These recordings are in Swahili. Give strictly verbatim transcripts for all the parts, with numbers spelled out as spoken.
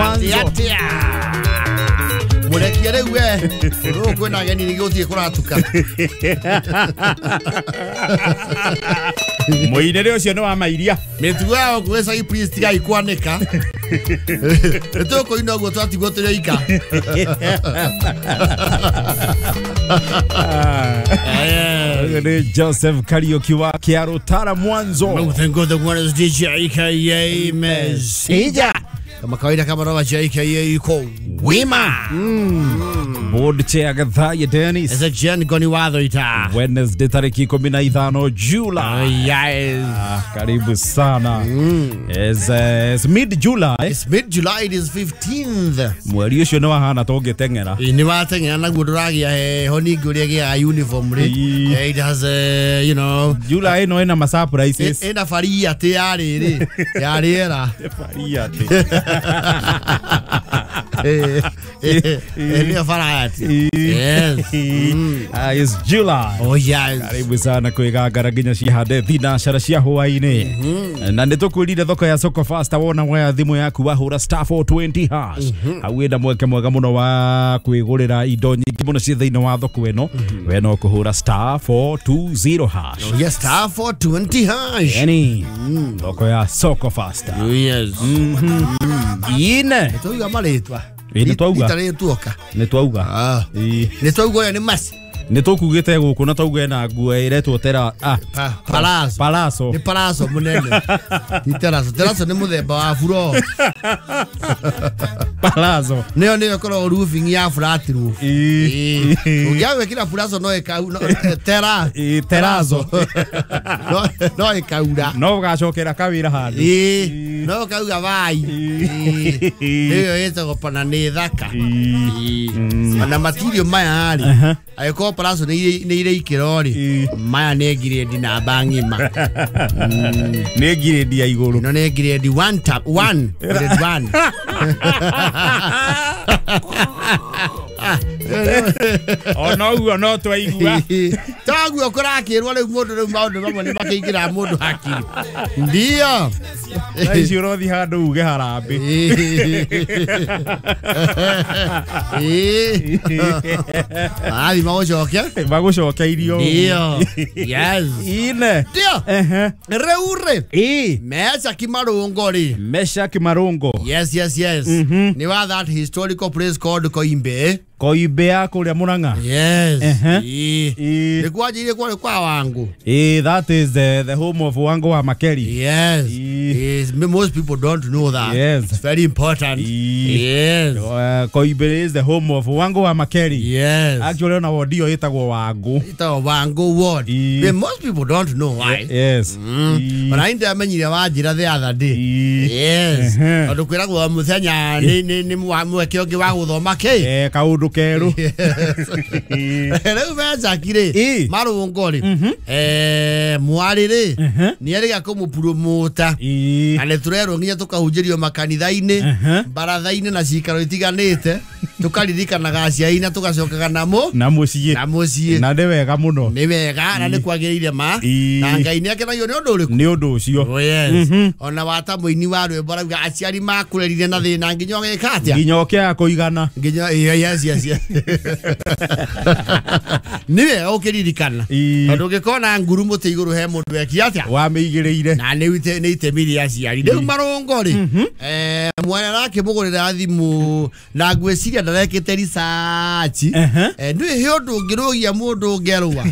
Mwanzo. Murekia rĩu we no kwena geni ni gũthiĩ kũratuka Muinere ucio no wa mairia mĩtugo yao kwesa i priest gai kwanĩka Etoko ino gwo twatigwo tũrĩ ika Joseph Kariuki wa Kiarutara Mwanzo. Thank God the one is D J K A Mesija kama kawaida kama roba J K A yuko wima Board chair Gathaya Dennis Eza Jen Goni Watho ita Wednesday tariki kumi na tano July. Yes Ah, karibu sana mm. It's, uh, it's mid July. It's mid July, it is fifteenth. Mweri ucio no wahana toge tengera Ni watengera na guduragia he honi guria gia uniform ri it has uh, you know July no ina ma surprises ina faria te yari ri yari era faria te eh eh ni faria yes ah it's July. Oh yes Karibu sana kwigangara nginya cihande thinacara cia hwaini na nitukwirire thoko ya Soko Fast wona wa thimu yaku wahura star four twenty hash awenda mweke mwega muno wa kwigurira indo nyingi muno cia thiini wa thoko eno we no kuhura star four twenty hash. Oh yes star four twenty hash yani thoko ya Soko Fast. Yes ine tuiga maritwa ine twauga itare tuoka ni twauga ah ni twauga ni masi ni tukugite guku na twauga na nguo iretwo tera ah palaso palaso ni palaso munene ni teraso teraso ni muthemba wa furo palaso neo neo koro roofing ya flat roof eh ugiawe kila palaso no eka tera terazo no no ekaura no gacokera kawira handu eh no kauga vai neo yeto gopana ni thaka na material maya ari ayiko palaso ni ni ire ikirori maya ni grade na bangima ni grade ya iguru no ni grade one tap one grade one oh no ugo no twaigua tagu okurakirwo riu mundu riu maundu mamwe ni makiingira mundu hakiri ndio ici urothi handu uge harambe ari magocokia magocokia irio ndio yes ine ndio ehe reure eh Mesha Kimarungo ri Mesha Kimarungo yes yes yes ni wa that historical place called Koimbe Koimbe ya kuria Muranga. Yes. Uh-huh. E kwajire kwa kwa wangu. Eh that is the the home of Wango wa Makeri. Yes. Yes, most people don't know that. Yes. It's very important. E yes. Uh, Koimbe is the home of Wango wa Makeri. Yes. Actually na wodio itagwo Wango. Itagwo Wango ward. E but most people don't know why. Yes. Mm. E but I ndä amenyire wajira the other day. E yes. Ondu kwira gwo muthenya ni ni ni mweke ongi wa guthoma ke. Eh kaundu keru. Leo Mesha kire Marungo ri eh mwari ri ni eriga kumupromota ane turero nginya tukahunjirio makanitha-ini baratha-ini na cikaro itiganite tukaririkanaga aciari tugacokaga namo na muciĩ na muciĩ na nĩ wega muno nĩ wega na nĩ kwagĩrĩire ma na Ngai nĩ akenagio nĩ ũndũ ũrĩkũ nĩ ũndũ ũcio. Oh yes ona wata mũini wa rwĩmbo rauga aciari makũrerire na thĩna nginya ũgĩka atĩa nginya ũkĩaga kũigana nginya yes yes yes nĩ wega ũkĩririkana tondũ ũngĩkona nguru mũtĩ igũrũ he mũndũ eki atĩa wamĩigĩrĩire na nĩ ite nĩ itemi rĩa aciari rĩu Marungo rĩ eh mwana nake mũgũrĩra thimũ na ngwĩciria ndarekĩte research eh nĩ he ũndũ ũngĩrũgia mũndũ ũngĩarũa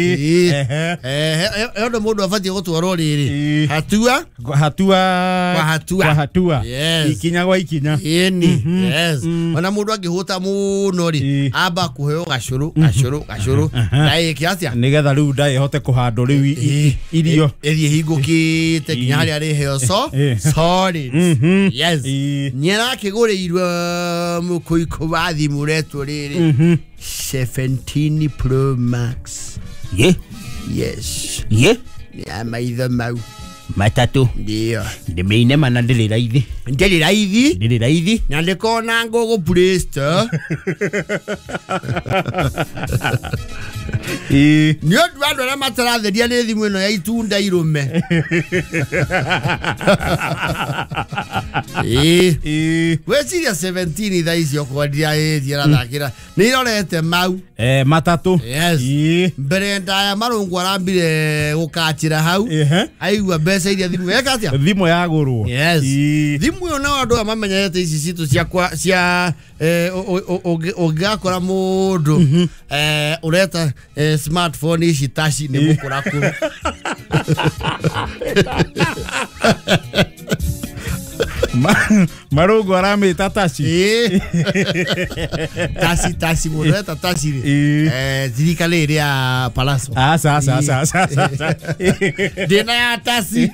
eh ũndũ mũndũ abatie gũtwarwo rĩrĩ hatua hatua kwa hatua kwa hatua ikinya gwa ikinya ĩni yes ona mũndũ angĩhũta mũno rĩ amba kũheo gacũrũ gacũrũ gacũrũ na ĩkĩ atĩa nĩgetha rĩu ndaĩhote kũhandwo rĩu irio ĩthiĩ hingũkĩte nginya harĩa arĩheo so sorry yes nyera kĩgũrĩirwo mũkũikũ wa thimũ retwo rĩrĩ seventeen Pro Max ye yes ye ya maitho mau matatu ndio ndimeine mana ndiri raithi ndiri raithi ndiri raithi na ndikona ngogo Play Store eh nyo ndwando na mataratheria ni thimu ino ya itunda irume eh eh we serious seventeen thaisi okwadia eh tira thakira ni irorete mau eh matatu yes eh mbere ndaya marungu arambire gukachira hau aigua mbeca iria thimu weka atia thimu yagurwo yes thimu yo na andu amamenyete ici citu cia kwa cia eh ogakora mundu eh ureta smartphone ici tashi ni mukura ku Marungu aramita tashi eh tashi tashi mureta tashi eh zirikale ria palaso ah sa sa sa sa dena ya tashi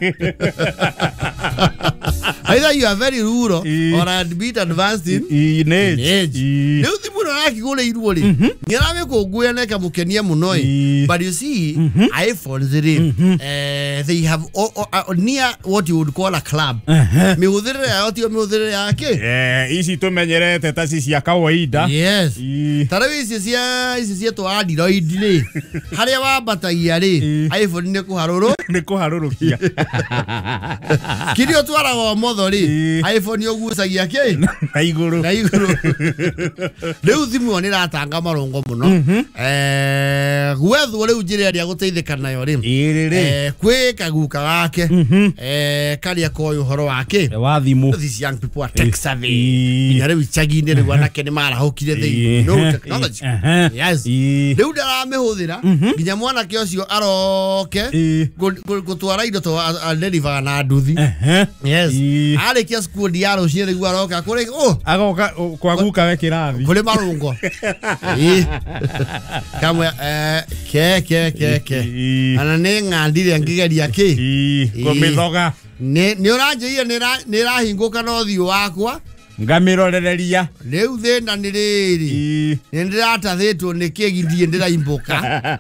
either you are very rural or a bit advanced in in age leo thimu na kigole iruo ri nirame kunguya neka mukenia muno but you see iPhones ri eh they have near what you would call a club mihudhire ya otio mihudhire yake eh ici tumenyerete taci cia kawaida yes tarawi ici cia ici cia to Android ri haria wambatagia ri iPhone ni kuharuru ni kuharurukia kirio twarago motho ri iPhone yogucagia ki na iguru na iguru riu thimu ni ratanga marungo muno eh gwethu riu njire ria guteithika nayo ri eh kwi kaguka gake eh karia koyo uhoro wake wa thimu these young people are tech savvy nyare bichagi-ini riu anake ni marahukire thei no technology yes riu ndaramihũthĩra nginya mwanake ũcio aroke gutwara indo to deliver na nduthi yes arikia school diaro cia riu aroka kuri oh agoka kwa guka we kirathi kuri marungo eh kamwe eh ke ke ke ke ana ni ngandire ngigeria ki kumithoga ni ni uranjia ni rahinguka no thiu wakwa ngamirorereria riu thina ni riri ni ndiratathetwo ni kigithie ndiraimbuka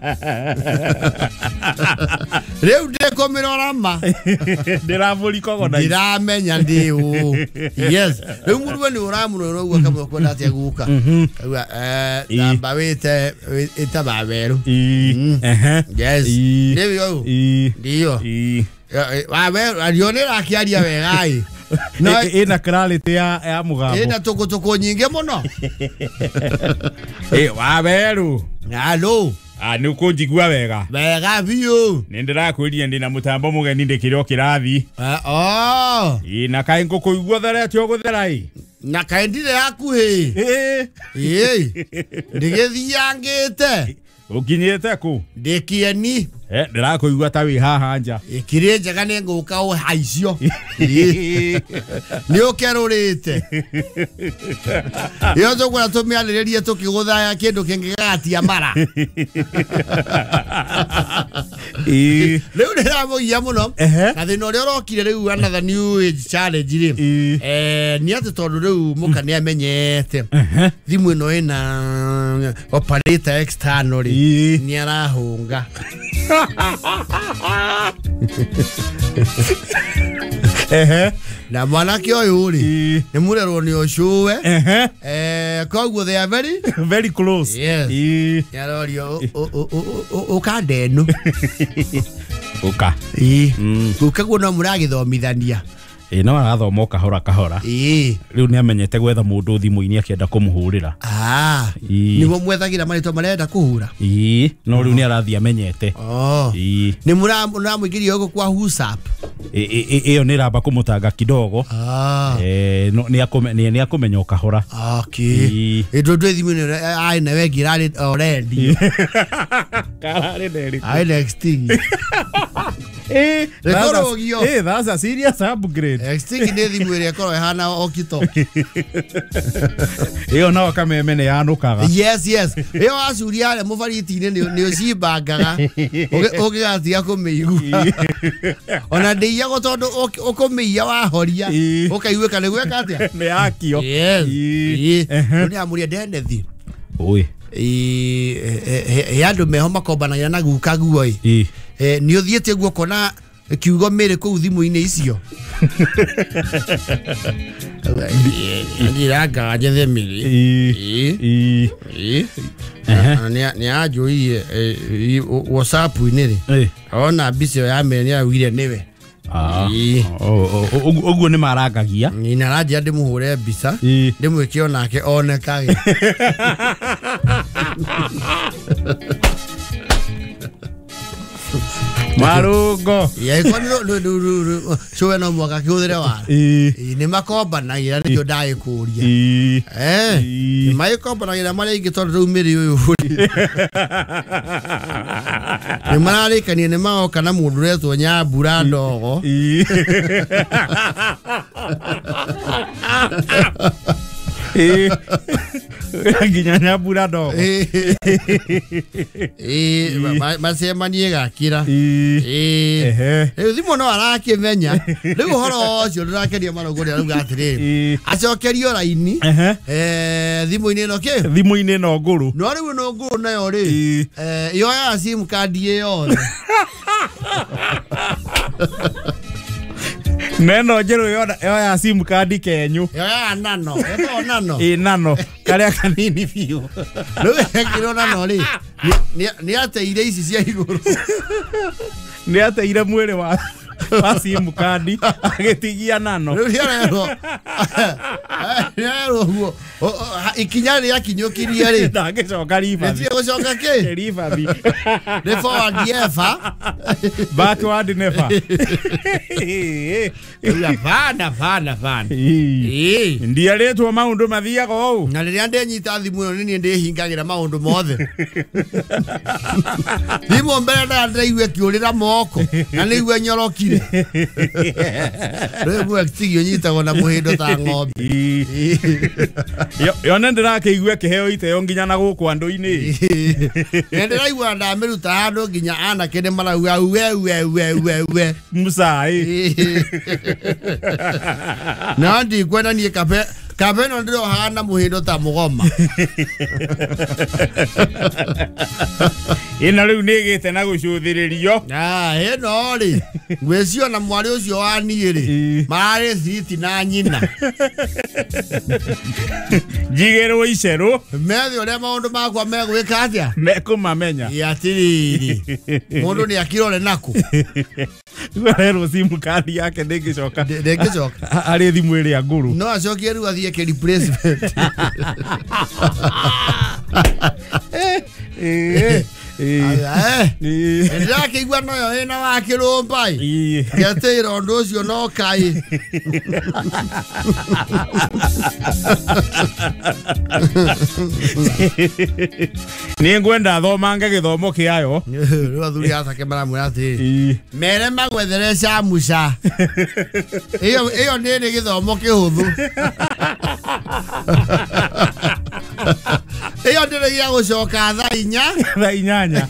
riu ndikumirora ma ndiravurikogo na ndiramenya ndi u yes riu muruwe ni uramuno roguo kamwe kwenda atia guka eh namba wite ita baberu eh yes ndio ndio wa we alionera akiaria wegai na ina clarity ya ya mugambo ina toko toko nyinge muno eh wa beru allo ah ni ukunjigua wega wega biu ni ndirakwĩria ndina mutambo mugeni ndikiro kirathi oh ina kai ngũkũigua thara atio gũtherai na kaindire yakuhi eh eh ndigithiangite ukinyete ku ndikieni eh ndirakuigua ta wi haha nja ikire njaga ni nguka o haicio ni ukerurite yo tokora tumiariririe tukiguthaya kindu kingigatia mara eh riu ndiramugia muno na thina uria urokire riu another new age challenge ri eh ni ati tondu riu muka ni amenyete thimu ino ina operator external ri ni arahunga ehe na mwanake uyu ri ni murerwo ni ucuwe ehe eh koguo they are very very close yes yarorio ukandenu uka eh ukaguo no muragithomithania eh no arathoma kahora kahora eh riu ni amenyete gwetha mundu thimu-ini akienda kumuhurira ah nigo mwethagira marito marenda kuhura eh no riu ni arathi amenyete oh eh ni muramwigiria ugo kwa WhatsApp eh iyo ni ramba kumutanga kidogo ah eh no ni akomenya ni akomenya ukahora okay ndo ndo thimu-ini ai na wegira already karare nderi ai next thing eh rekorogio eh that's a serious upgrade extingi ni thimu ire korwo hana okito iyo no kamemene yanukaga yes yes iyo acuria ale mubariti-ini ni ucimbangaga ugigatia kumiigua ona ndiya gotondo ukumiya wahoria ukaigwika ni gweka atia ni akio yes ni amuria ndenethi oi eh andu meho makombanagia na guka guo eh ni uthiete guo kona kiugo mere ku thimu-ini icio ndiraga jethe miri i i ni ajui WhatsApp iniri ona bicio ya me ni awire niwe ah oguo ni maragagia ni naraji ande muhure mbica ndimwike onake onekage Marungo ya ikono showe no mwaka kiuthire wa ni makomba na ira ndio dai kuria eh ni makomba na ira mari ingitonda rumiri uyu ni marari kani ni mao kana mundu retwo nyambura ndogo eh ginya nyambura ndogo eh masema ni gakira eh eh thimo no arakimenya riu horo cio ndirakeria marogo ria ruga atiri acokerio raini eh thimo-ini no ke thimo-ini no nguru no riu no nguru nayo ri eh yo ya sim card yo neno njeru yo ya sim card kenyu yo ya nano eto nano e nano karia kanini biu riu ekiro nano ri ni ateire ici cia iguru ni ateire mwiri wa wa sim card agitigia nano riu rero rero huo ikinya ria kinyukiria ri ndagicoka riba ndio gucoka ke riba bi the forward ever backward never ya fana fana fana eh ndia retwo maundu mathiaga ou na riria ndenyita thimu ino ni ndi hingagira maundu mothe thimu mbere na ndaiwe kiurira moko na niwe nyorokire riu ektigio nyitagwo na muhindo ta ng'ombe yo yo ndira keigwe kiheo iteo nginya na guku andu-ini ndira igwa ndamiruta handu nginya ana kene marauga we we we we we musai na ndi kwenda nie kape kape no ndiro hana muhindo ta mugoma ina riu nigite na gucuthiririo ah eno ri gwecio na mwari ucio wa niiri mari thiti na nyina jigero iceru methi uria maundu makwa megwika atia mekumamenya yatiriri mundu ni akirore naku rero simu card yake ndingicoka ndingicoka ari thimu iria nguru no acokie riu athie ke replacement eh eh ndira kigwa noyo ina wa kirumbai getira undu ucio no kai ni ngwenda thomange githomo kiayo riu athuri atake maramwira ati mere magwethere camuca iyo iyo ni githomo kihuthu iyo ndire gia gucoka thaa inya thaa inyanya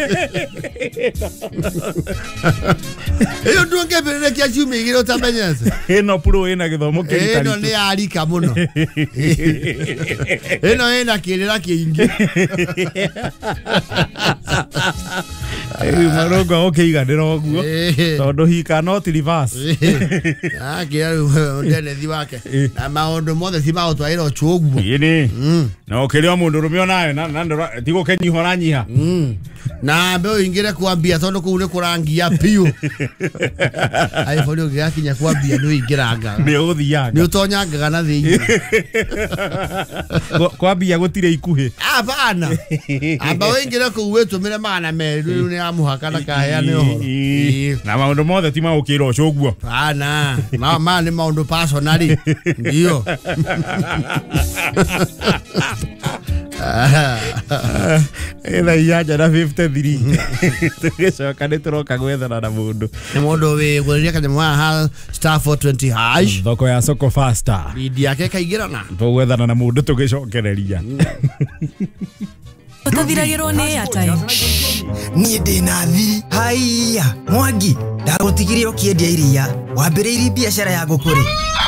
iyo ndu ngembere kia ciumia igiri utamenyete ino puro ina githomo kiritari ino ni arika muno ino ina kirira kiingi Ei marogo okeiganira oguo tondu he cannot reverse ah kia ndene thi wake na maundu mothe ti mautwaira ochuguo ini na okirio mundu rumio nayo na tigo kenyiho ranyiha na mbe ingire kwambia tondu kuu ni kurangia piu ai folio giakinya kwambia ni ingiranga ni uthianga ni utonyangaga na thii kwambia gutire ikuhi hapana amba wengire kuu wetumire mana meru ni amuhaka na kahea ni ohoro na maundu mothe ti maukira ocuguo hapana mama ni maundu personally ndio ila iyaja na fifty-three tugicoka ni turoka gwethana na mundu ni mundu wi guriria kanyamũ haha star four twenty hash thoko ya soko faster bidi yake kaigirana tugwethana na mundu tugicokereria utathiragirwo ni atai ni ndina thiri haiya Mwangi ndagutigirie ukiendia iria wambiriirie biashara ya ngukuri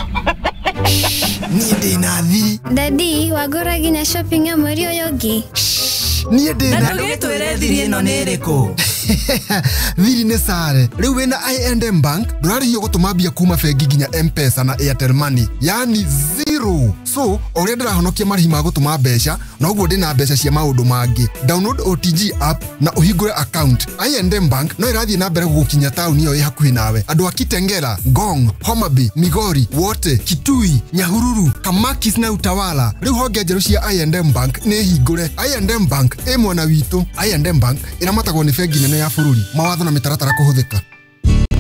ni ndina thiri Daddy wagora ginya shopping ya mweri uyu ngi ni ndina ndugitwire thiri ino ni riku Thiri nĩ sare. Rĩu wĩna I and M Bank, ndũrarĩhio gũtũma mbia kuma bengi nginya M-Pesa na Airtel Money. Yani zero. So, ũrĩa ndĩrahonokia marĩhi ma gũtũma mbeca, na ũguo ndĩna mbeca cia maũndũ mangĩ. Download O T G app na ũhingũre account. I and M Bank no ĩrathiĩ na mbere gũgũkinya taũni ĩyo ĩ hakuhĩ nawe. Andũ a Kitengela, Ngong, Homabay, Migori, Wote, Kitui, Nyahururu, Kamakis na Utawala. Rĩu honge njerũ cia I and M Bank nĩ hingũre. I and M Bank ĩ mwena witũ. I and M Bank ĩramatagwo nĩ bengi nene ya bũrũri. Mawatho na mĩtaratara kũhũthĩka.